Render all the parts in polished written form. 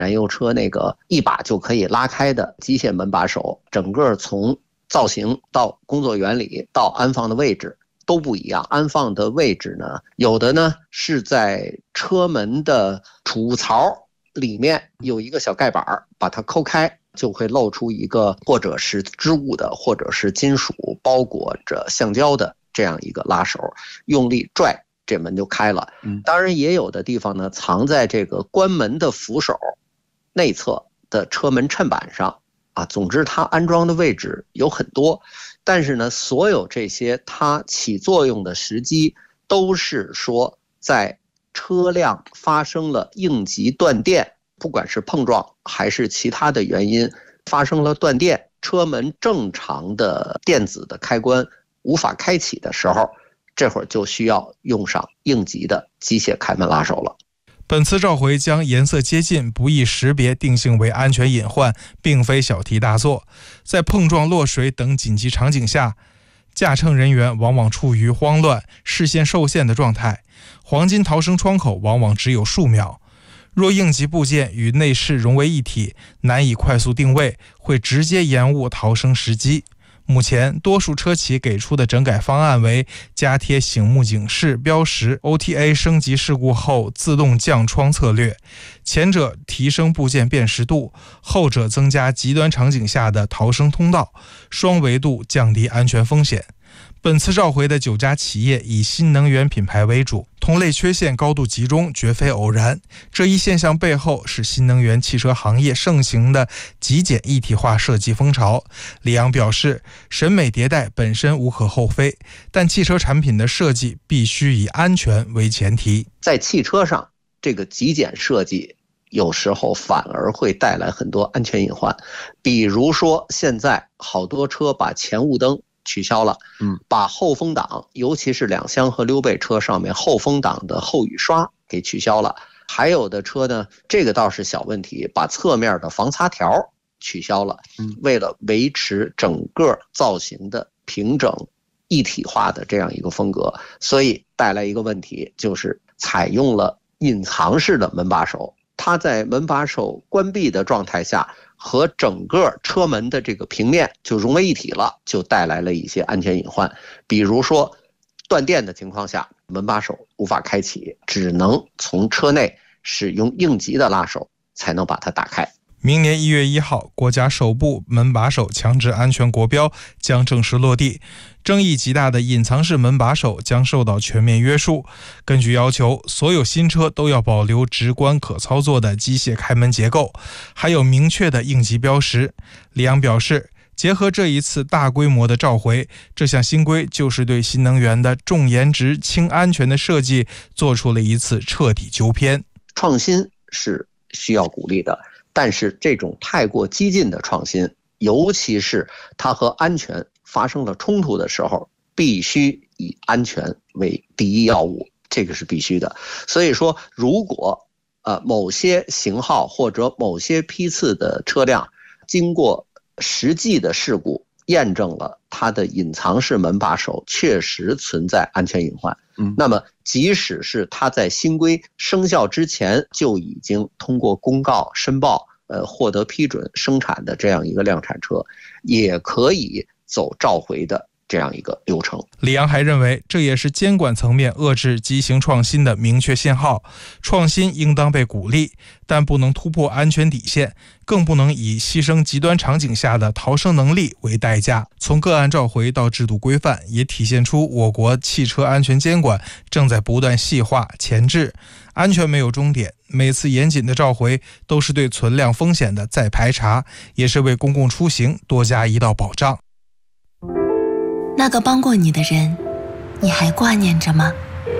燃油车那个一把就可以拉开的机械门把手，整个从造型到工作原理到安放的位置都不一样。安放的位置呢，有的呢是在车门的储物槽里面有一个小盖板，把它抠开就会露出一个或者是织物的或者是金属包裹着橡胶的这样一个拉手，用力拽这门就开了。当然也有的地方呢藏在这个关门的扶手内侧的车门衬板上啊。总之它安装的位置有很多，但是呢所有这些它起作用的时机都是说在车辆发生了应急断电，不管是碰撞还是其他的原因发生了断电，车门正常的电子的开关无法开启的时候，这会儿就需要用上应急的机械开门拉手了。 本次召回将颜色接近、不易识别定性为安全隐患，并非小题大做。在碰撞、落水等紧急场景下，驾乘人员往往处于慌乱、视线受限的状态，黄金逃生窗口往往只有数秒。若应急部件与内饰融为一体，难以快速定位，会直接延误逃生时机。目前多数车企给出的整改方案为加贴醒目警示标识 OTA 升级事故后自动降窗策略，前者提升部件辨识度，后者增加极端场景下的逃生通道，双维度降低安全风险。本次召回的9家企业以新能源品牌为主，同类缺陷高度集中，绝非偶然。这一现象背后是新能源汽车行业盛行的极简一体化设计风潮。李阳表示，审美迭代本身无可厚非，但汽车产品的设计必须以安全为前提。 在汽车上，这个极简设计有时候反而会带来很多安全隐患。比如说现在好多车把前雾灯取消了，把后风挡，尤其是两厢和溜背车上面后风挡的后雨刷给取消了。还有的车呢，这个倒是小问题，把侧面的防擦条取消了，为了维持整个造型的平整一体化的这样一个风格，所以带来一个问题，就是采用了隐藏式的门把手，它在门把手关闭的状态下和整个车门的这个平面就融为一体了，就带来了一些安全隐患。比如说断电的情况下，门把手无法开启，只能从车内使用应急的拉手才能把它打开。 明年1月1号，国家首部门把手强制安全国标将正式落地，争议极大的隐藏式门把手将受到全面约束。根据要求，所有新车都要保留直观可操作的机械开门结构，还有明确的应急标识。李阳表示，结合这一次大规模的召回，这项新规就是对新能源的重颜值、轻安全的设计做出了一次彻底纠偏。 创新是需要鼓励的，但是这种太过激进的创新，尤其是它和安全发生了冲突的时候，必须以安全为第一要务，这个是必须的。所以说，如果某些型号或者某些批次的车辆经过实际的事故验证了它的隐藏式门把手确实存在安全隐患，那么即使是它在新规生效之前就已经通过公告申报获得批准生产的这样一个量产车，也可以走召回的这样一个流程。 李阳还认为，这也是监管层面遏制畸形创新的明确信号。创新应当被鼓励，但不能突破安全底线，更不能以牺牲极端场景下的逃生能力为代价。从个案召回到制度规范，也体现出我国汽车安全监管正在不断细化前置。安全没有终点，每次严谨的召回都是对存量风险的再排查，也是为公共出行多加一道保障。 那个帮过你的人，你还挂念着吗？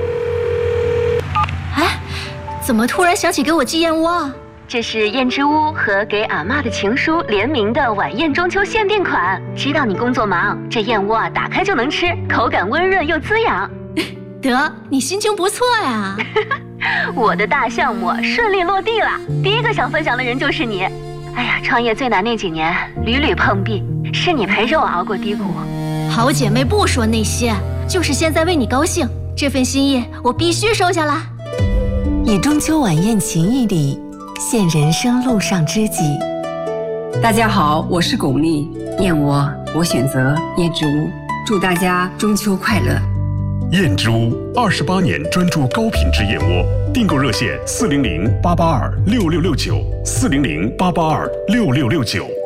哎，怎么突然想起给我寄燕窝啊？ 这是燕之屋和给阿嬷的情书联名的晚宴中秋限定款。知道你工作忙，这燕窝打开就能吃，口感温润又滋养。 得，你心情不错呀。 我的大项目顺利落地了，第一个想分享的人就是你。哎呀，创业最难那几年屡屡碰壁，是你陪着我熬过低谷。 好姐妹不说那些，就是现在为你高兴，这份心意我必须收下啦。 以中秋晚宴情谊礼， 现人生路上知己。 大家好，我是巩俐，燕窝我选择燕之屋，祝大家中秋快乐。 燕之屋28年专注高品质燕窝，订购热线400-882-6669，400-882-6669。